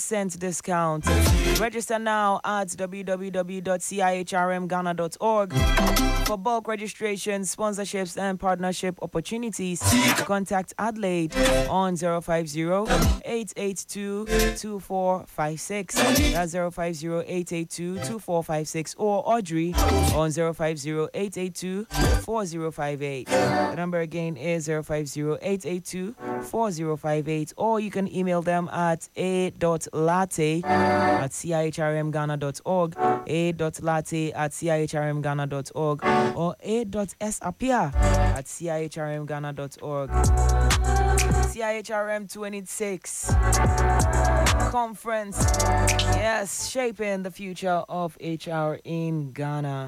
10% discount. Register now at www.cihrmghana.org. For bulk registration, sponsorships, and partnership opportunities, contact Adelaide on 050-882-2456. That's 050-882-2456. Or Audrey on 050-882-4058. The number again is 050-882-4058. Or you can email them at a.latte@cihrmghana.org, a.latte@cihrmghana.org, or a.sapia@cihrmghana.org. CIHRM 26 conference, yes, shaping the future of HR in Ghana.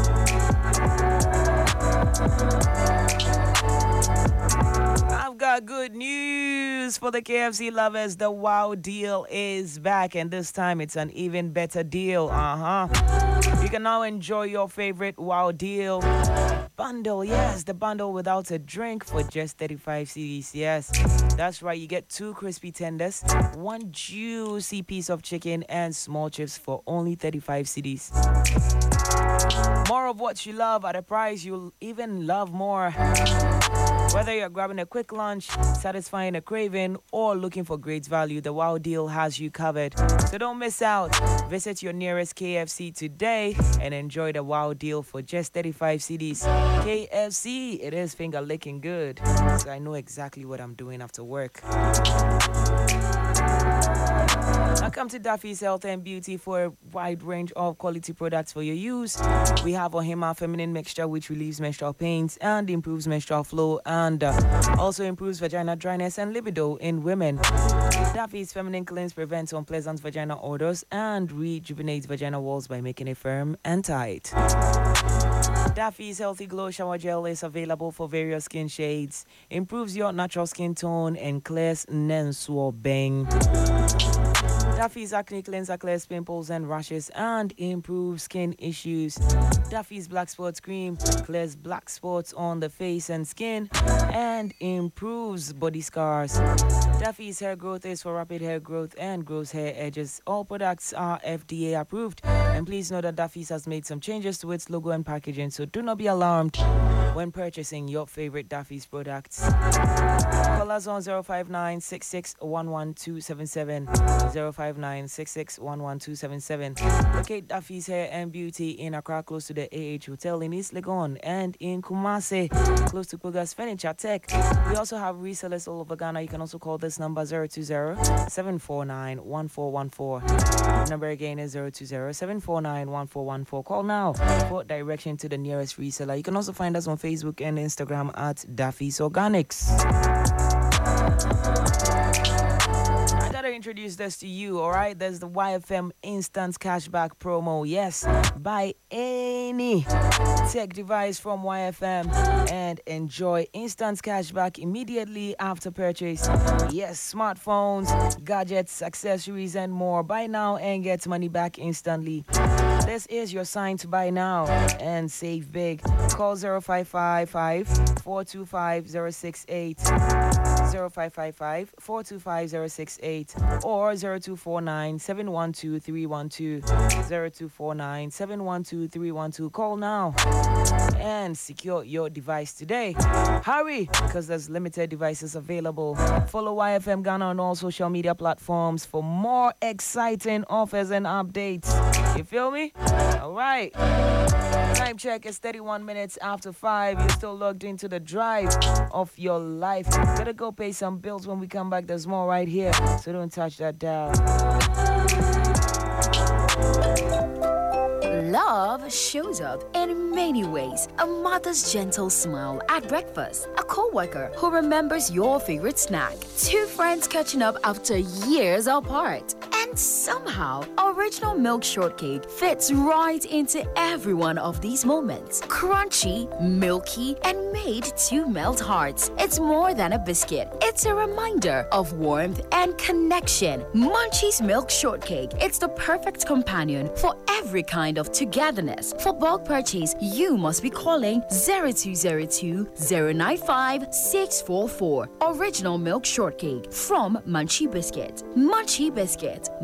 I've got good news for the KFC lovers. The WOW deal is back, and this time it's an even better deal. You can now enjoy your favorite WOW deal bundle. Yes, the bundle without a drink for just 35 cedis. Yes, that's right. You get 2 crispy tenders, 1 juicy piece of chicken, and small chips for only 35 cedis. More of what you love at a price you'll even love more. Whether you're grabbing a quick lunch, satisfying a craving, or looking for great value, the WOW deal has you covered. So don't miss out. Visit your nearest KFC today and enjoy the WOW deal for just 35 cedis. KFC, it is finger licking good. So I know exactly what I'm doing after work. Now come to Daffy's Health and Beauty for a wide range of quality products for your use. We have Ohima Feminine Mixture, which relieves menstrual pains and improves menstrual flow, and also improves vagina dryness and libido in women. Daffy's Feminine Cleanse prevents unpleasant vaginal odors and rejuvenates vaginal walls by making it firm and tight. Daffy's Healthy Glow Shower Gel is available for various skin shades, improves your natural skin tone, and clears Nenswo Bang. Daffy's Acne Cleanser clears pimples and rashes and improves skin issues. Daffy's Black Spots Cream clears black spots on the face and skin and improves body scars. Daffy's Hair Growth is for rapid hair growth and grows hair edges. All products are FDA approved. And please know that Daffy's has made some changes to its logo and packaging, so do not be alarmed when purchasing your favorite Daffy's products. Call us on 059-6611-277, 059-6611-277. Locate Daffy's Hair and Beauty in Accra, close to the AH Hotel in East Legon, and in Kumasi, close to Puga's Furniture Tech. We also have resellers all over Ghana. You can also call this number 020-749-1414. The number again is 020-749-1414. Call now for direction to the nearest reseller. You can also find us on Facebook and Instagram at Daffy's Organics. I gotta introduce this to you, alright? There's the YFM Instant Cashback promo. Yes, buy any tech device from YFM and enjoy instant cashback immediately after purchase. Yes, smartphones, gadgets, accessories, and more. Buy now and get money back instantly. This is your sign to buy now and save big. Call 0555-425-068, 0555-425-068, or 0249-712-312, 0249-712-312. Call now and secure your device today. Hurry, because there's limited devices available. Follow YFM Ghana on all social media platforms for more exciting offers and updates. You feel me? All right. Time check is 31 minutes after 5. You're still logged into the drive of your life. Gotta go pay some bills. When we come back, there's more right here. So don't touch that dial. Love shows up in many ways. A mother's gentle smile at breakfast, a co-worker who remembers your favorite snack, 2 friends catching up after years apart. And somehow, Original Milk Shortcake fits right into every one of these moments. Crunchy, milky, and made to melt hearts. It's more than a biscuit. It's a reminder of warmth and connection. Munchie's Milk Shortcake. It's the perfect companion for every kind of togetherness. For bulk purchase, you must be calling 0202-095-644. Original Milk Shortcake from Munchie Biscuit. Munchie Biscuit.